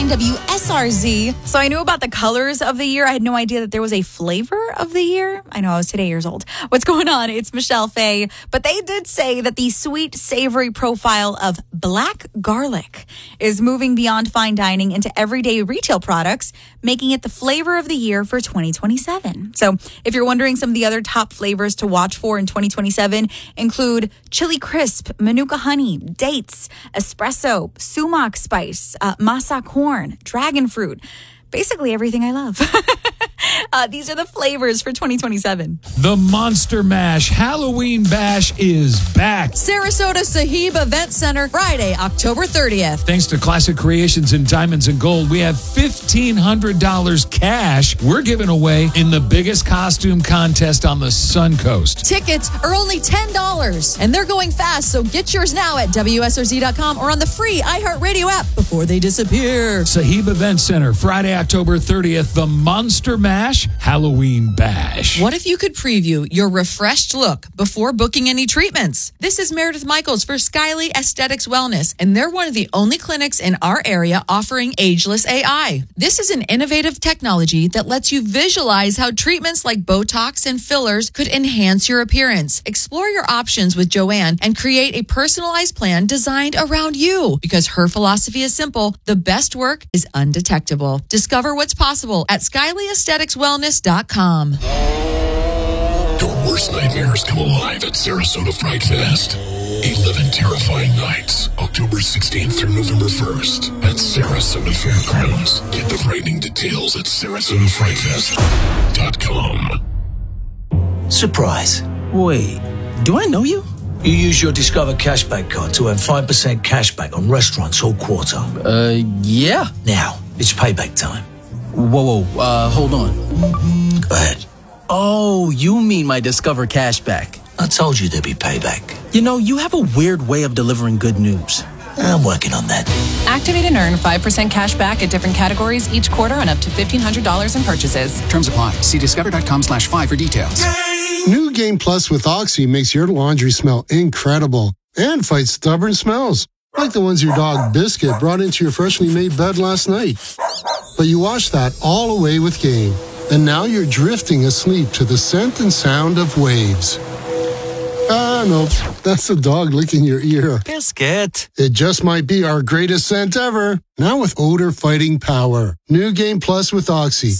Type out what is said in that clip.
on WSRZ. So I knew about the colors of the year. I had no idea that there was a flavor of the year. I know, I was today years old. What's going on? It's Michelle Faye. But they did say that the sweet, savory profile of black garlic is moving beyond fine dining into everyday retail products, making it the flavor of the year for 2027. So if you're wondering, some of the other top flavors to watch for in 2027 include chili crisp, manuka honey, dates, espresso, sumac spice, masa corn, dragon fruit, basically everything I love. These are the flavors for 2027. The Monster Mash Halloween Bash is back. Sarasota Sahib Event Center, Friday, October 30th. Thanks to Classic Creations and Diamonds and Gold, we have $1,500 cash we're giving away in the biggest costume contest on the Suncoast. Tickets are only $10, and they're going fast, so get yours now at WSRZ.com or on the free iHeartRadio app before they disappear. Sahib Event Center, Friday, October 30th, the Monster Mash Halloween Bash. What if you could preview your refreshed look before booking any treatments? This is Meredith Michaels for Skyly Aesthetics Wellness, and they're one of the only clinics in our area offering ageless AI. This is an innovative technology that lets you visualize how treatments like Botox and fillers could enhance your appearance. Explore your options with Joanne and create a personalized plan designed around you, because her philosophy is simple: the best work is undetectable. Discover what's possible at SkylyAestheticsWellness.com. Your worst nightmares come alive at Sarasota Fright Fest. 11 terrifying nights, October 16th through November 1st at Sarasota Fairgrounds. Get the frightening details at SarasotaFrightFest.com. Surprise. Wait, do I know you? You use your Discover Cashback card to earn 5% cashback on restaurants all quarter. Yeah. Now, it's payback time. Whoa, hold on. Go ahead. Oh, you mean my Discover Cashback. I told you there'd be payback. You know, you have a weird way of delivering good news. I'm working on that. Activate and earn 5% cash back at different categories each quarter on up to $1,500 in purchases. Terms apply. See discover.com/5 for details. New Game Plus with Oxy makes your laundry smell incredible and fights stubborn smells, like the ones your dog Biscuit brought into your freshly made bed last night. But you washed that all away with Game, and now you're drifting asleep to the scent and sound of waves. Nope, that's the dog licking your ear. Biscuit. It just might be our greatest scent ever. Now with odor fighting power. New Game Plus with Oxy.